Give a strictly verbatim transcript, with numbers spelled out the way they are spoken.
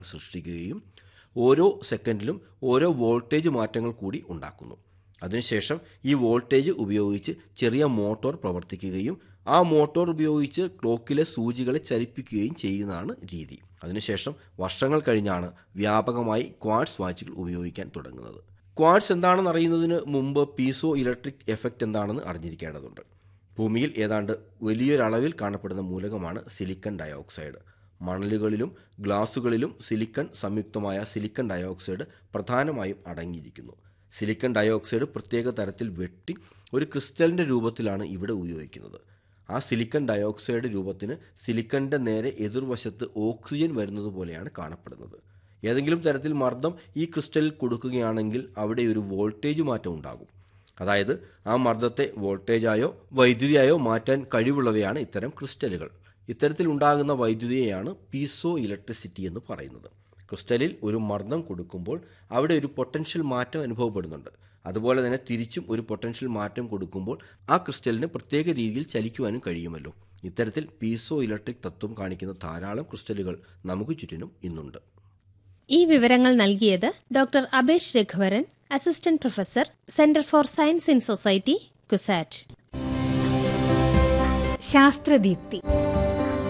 സൃഷ്ടിക്കുകയും ഓരോ സെക്കൻഡിലും ഓരോ വോൾട്ടേജ് മാറ്റങ്ങൾ കൂടി ഉണ്ടാക്കുന്നു. അതിനുശേഷം ഈ വോൾട്ടേജ് ഉപയോഗിച്ച് ചെറിയ മോട്ടോർ പ്രവർത്തിക്കുകയും ആ മോട്ടോർ ഉപയോഗിച്ച് ക്ലോക്കിലെ സൂചികളെ ചലിപ്പിക്കുകയും ചെയ്യുന്നതാണ് രീതി. അതിനുശേഷം വർഷങ്ങൾ കഴിഞ്ഞാണ് വ്യാപകമായി ക്വാർട്സ് വാച്ചുകൾ ഉപയോഗിക്കാൻ തുടങ്ങുന്നത്. ക്വാർട്സ് എന്താണെന്ന് അറിയുന്നതിന് മുമ്പ് പീസോ ഇലക്ട്രിക് എഫക്റ്റ് എന്താണെന്ന് അറിഞ്ഞിരിക്കേണ്ടതുണ്ട്. ഭൂമിയിൽ ഏതാണ്ട് വലിയൊരളവിൽ കാണപ്പെടുന്ന മൂലകമാണ് silicon dioxide. മണലുകളിലും ഗ്ലാസുകളിലും silicon സംയുക്തമായ silicon dioxide പ്രധാനമായും അടങ്ങിയിരിക്കുന്നു. സിലിക്കൺ ഡയോക്സൈഡ് പ്രത്യേക തരത്തിൽ വെട്ടി ഒരു ക്രിസ്റ്റലിൻ്റെ രൂപത്തിലാണ് ഇവിടെ ഉപയോഗിക്കുന്നത്. ആ സിലിക്കൺ ഡയോക്സൈഡ് രൂപത്തിന് സിലിക്കണിൻ്റെ നേരെ എതിർവശത്ത് ഓക്സിജൻ വരുന്നത് പോലെയാണ് കാണപ്പെടുന്നത്. ഏതെങ്കിലും തരത്തിൽ മർദ്ദം ഈ ക്രിസ്റ്റലിൽ കൊടുക്കുകയാണെങ്കിൽ അവിടെ ഒരു വോൾട്ടേജ് മാറ്റം ഉണ്ടാകും. അതായത് ആ മർദ്ദത്തെ വോൾട്ടേജായോ വൈദ്യുതിയായോ മാറ്റാൻ കഴിവുള്ളവയാണ് ഇത്തരം ക്രിസ്റ്റലുകൾ. ഇത്തരത്തിൽ ഉണ്ടാകുന്ന വൈദ്യുതിയെയാണ് പീസോ ഇലക്ട്രിസിറ്റി എന്ന് പറയുന്നത്. ക്രിസ്റ്റലിൽ ഒരു മർദ്ദം കൊടുക്കുമ്പോൾ അവിടെ ഒരു പൊട്ടൻഷ്യൽ മാറ്റം അനുഭവപ്പെടുന്നുണ്ട്. അതുപോലെ തന്നെ തിരിച്ചും ഒരു പൊട്ടൻഷ്യൽ മാറ്റം കൊടുക്കുമ്പോൾ ആ ക്രിസ്റ്റലിന് പ്രത്യേക രീതിയിൽ ചലിക്കുവാനും കഴിയുമല്ലോ. ഇത്തരത്തിൽ പീസോ ഇലക്ട്രിക് തത്വം കാണിക്കുന്ന ധാരാളം ക്രിസ്റ്റലുകൾ നമുക്ക് ചുറ്റിനും ഇന്നുണ്ട്. ഈ വിവരങ്ങൾ നൽകിയത് doctor Abesh Raghuvaran, assistant professor, centre for science in society, CUSAT. ശാസ്ത്രദീപ്തി.